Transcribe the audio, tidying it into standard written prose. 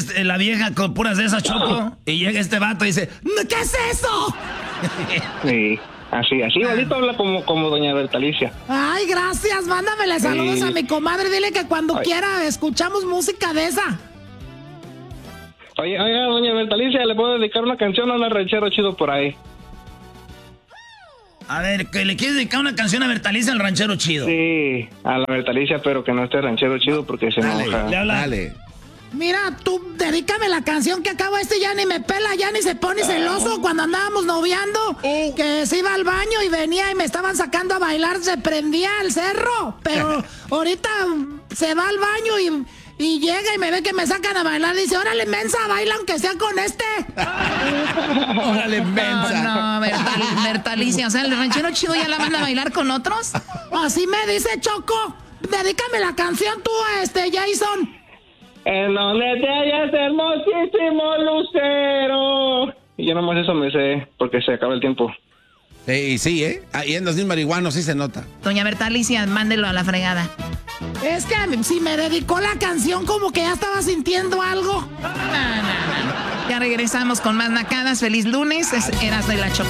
la vieja con puras de esas, Choco, y llega este vato y dice, ¿qué es eso? Sí, así, igualito habla como doña Bertalicia. Ay, gracias, mándamele saludos a mi comadre, dile que cuando quiera escuchamos música de esa. Oiga, doña Bertalicia, ¿le puedo dedicar una canción a un ranchero chido por ahí? A ver, ¿que le quieres dedicar una canción a Bertalicia, al ranchero chido? Sí, a la Bertalicia, pero que no esté ranchero chido porque se enoja. Dale. Mira, tú dedícame la canción que acabo ya ni me pela, ya ni se pone celoso cuando andábamos noviando, que se iba al baño y venía y me estaban sacando a bailar, se prendía el cerro, pero ahorita se va al baño y llega y me ve que me sacan a bailar, dice, órale, mensa, baila aunque sea con este. Órale, mensa. No, Bertalicia, o sea, el ranchero chido ya la manda a bailar con otros. Así me dice Choco, dedícame la canción tú a Jason. En donde te hallas, hermosísimo lucero. Y yo nomás eso me sé, porque se acaba el tiempo. Sí, ahí andas de un marihuano, sí se nota. Doña Bertalicia, mándelo a la fregada. Es que si me dedicó la canción como que ya estaba sintiendo algo. No. Ya regresamos con más nacadas. Feliz lunes. Eras de la Choco.